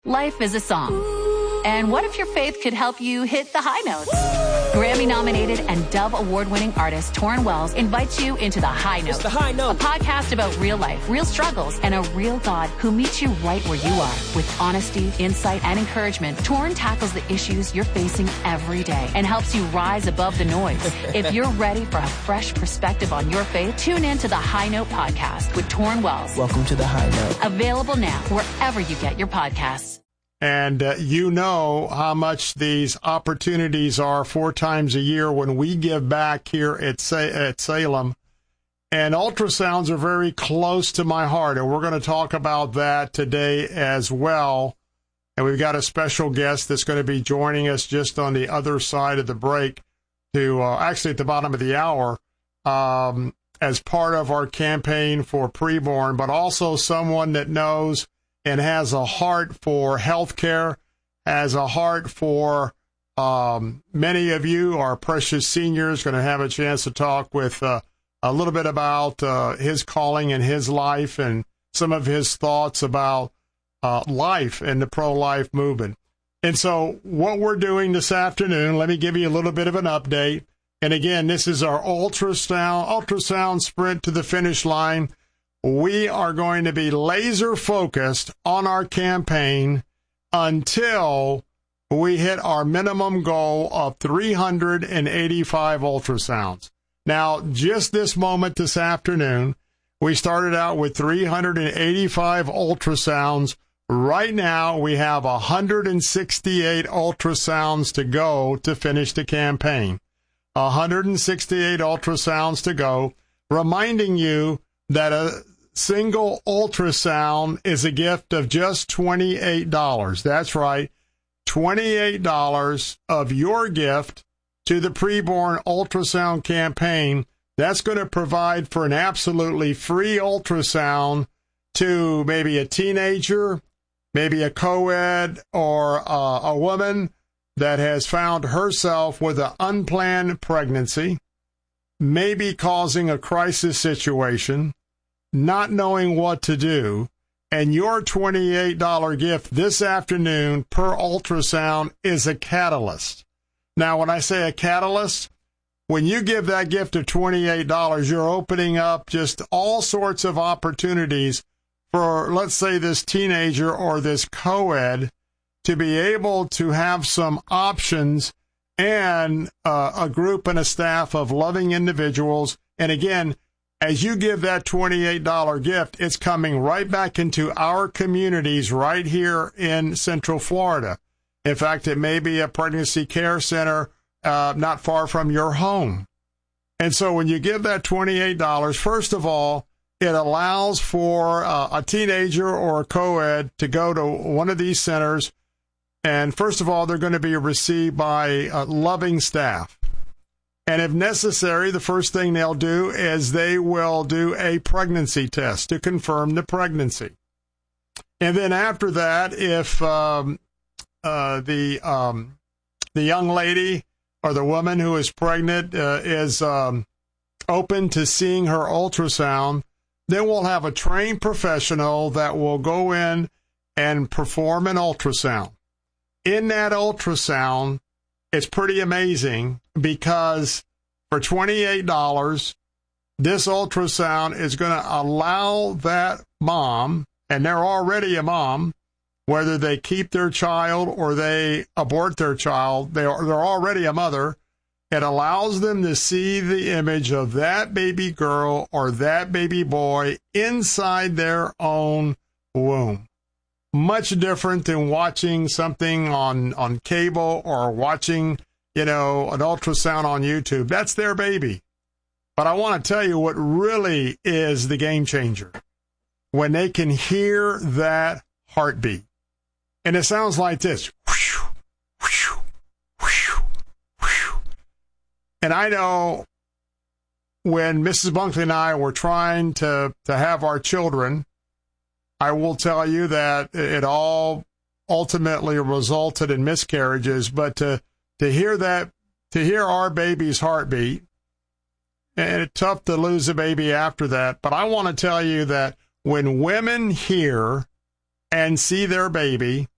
Life is a song. And what if your faith could help you hit the high notes? Grammy-nominated and Dove Award-winning artist Torrin Wells invites you into The High Note. It's The High Note. A podcast about real life, real struggles, and a real God who meets you right where you are. With honesty, insight, and encouragement, Torrin tackles the issues you're facing every day and helps you rise above the noise. If you're ready for a fresh perspective on your faith, tune in to The High Note podcast with Torrin Wells. Welcome to The High Note. Available now wherever you get your podcasts. And you know how much these opportunities are 4 times a year when we give back here at Salem. And ultrasounds are very close to my heart, and we're going to talk about that today as well. And we've got a special guest that's going to be joining us just on the other side of the break to actually at the bottom of the hour as part of our campaign for preborn, but also someone that knows and has a heart for healthcare, has a heart for many of you, our precious seniors, going to have a chance to talk with a little bit about his calling and his life and some of his thoughts about life and the pro-life movement. And so what we're doing this afternoon, let me give you a little bit of an update. And again, this is our ultrasound sprint to the finish line. We are going to be laser focused on our campaign until we hit our minimum goal of 385 ultrasounds. Now, just this moment this afternoon, we started out with 385 ultrasounds. Right now, we have 168 ultrasounds to go to finish the campaign. 168 ultrasounds to go, reminding you that a single ultrasound is a gift of just $28. That's right, $28 of your gift to the preborn ultrasound campaign. That's going to provide for an absolutely free ultrasound to maybe a teenager, maybe a co-ed, or a woman that has found herself with an unplanned pregnancy, maybe causing a crisis situation, not knowing what to do, and your $28 gift this afternoon per ultrasound is a catalyst. Now, when I say a catalyst, when you give that gift of $28, you're opening up just all sorts of opportunities for, let's say, this teenager or this co-ed to be able to have some options and a group and a staff of loving individuals. And again, as you give that $28 gift, it's coming right back into our communities right here in Central Florida. In fact, it may be a pregnancy care center not far from your home. And so when you give that $28, first of all, it allows for a teenager or a co-ed to go to one of these centers. And first of all, they're going to be received by loving staff. And if necessary, the first thing they'll do is they will do a pregnancy test to confirm the pregnancy. And then after that, if the young lady or the woman who is pregnant is open to seeing her ultrasound, then we'll have a trained professional that will go in and perform an ultrasound. In that ultrasound, it's pretty amazing because for $28, this ultrasound is going to allow that mom, and they're already a mom, whether they keep their child or they abort their child, they're already a mother. It allows them to see the image of that baby girl or that baby boy inside their own womb. Much different than watching something on cable or watching, an ultrasound on YouTube. That's their baby. But I want to tell you what really is the game changer. When they can hear that heartbeat. And it sounds like this. And I know when Mrs. Bunkley and I were trying to have our children, I will tell you that it all ultimately resulted in miscarriages, but to hear our baby's heartbeat, and it's tough to lose a baby after that, but I want to tell you that when women hear and see their baby,